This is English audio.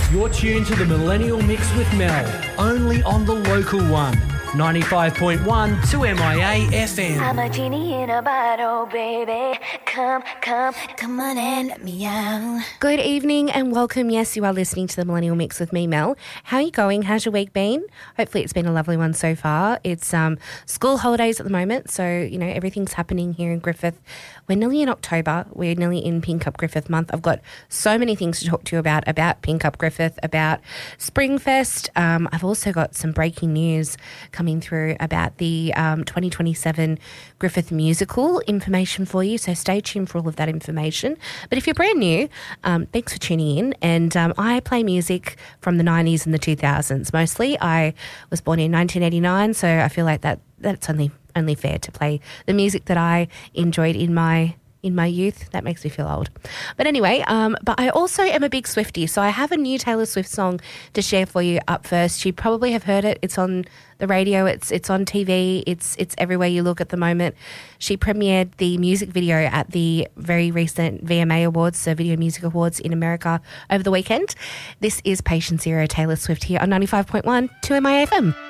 You're tuned to the Millennial Mix with Mel, only on the local one. 95.1 2MIA FM. I'm a genie in a bottle, baby. Come on and let me out. Good evening and welcome. Yes, you are listening to the Millennial Mix with me, Mel. How are you going? How's your week been? Hopefully it's been a lovely one so far. It's school holidays at the moment, so, you know, everything's happening here in Griffith. We're nearly in October. We're nearly in Pink Up Griffith month. I've got so many things to talk to you about Pink Up Griffith, about Springfest. I've also got some breaking news coming through about the 2027 Griffith musical information for you, so stay tuned for all of that information. But if you're brand new, thanks for tuning in. And I play music from the 90s and the 2000s mostly. I was born in 1989, so I feel like that's only fair to play the music that I enjoyed in my youth. That makes me feel old. But anyway, but I also am a big Swiftie, so I have a new Taylor Swift song to share for you up first. You probably have heard it. It's on the radio. It's on TV. It's everywhere you look at the moment. She premiered the music video at the very recent VMA Awards, so Video Music Awards in America over the weekend. This is Patient Zero, Taylor Swift here on 95.1 2MIA FM.